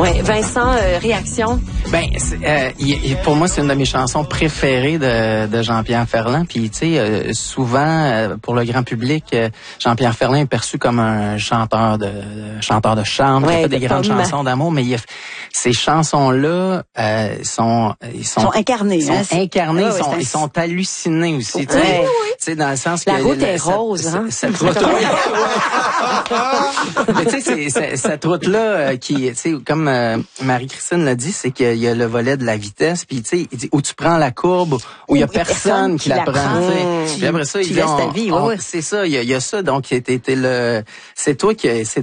Ouais, Vincent, réaction? Ben, pour moi, c'est une de mes chansons préférées de Jean-Pierre Ferland. Puis, tu sais, souvent, pour le grand public, Jean-Pierre Ferland est perçu comme un chanteur de charme, qui a fait des grandes chansons d'amour, mais ces chansons-là sont incarnées. Ils sont hallucinés aussi. Tu sais, dans le sens que la route est rose, hein. Cette route, mais tu sais, cette route-là qui, tu sais, comme Marie-Christine l'a dit, c'est qu'il y a le volet de la vitesse, puis tu sais, il dit où tu prends la courbe, où il y a personne qui la prend. Puis après ça, il dit, ta vie, c'est ça, il y a ça, donc c'est toi qui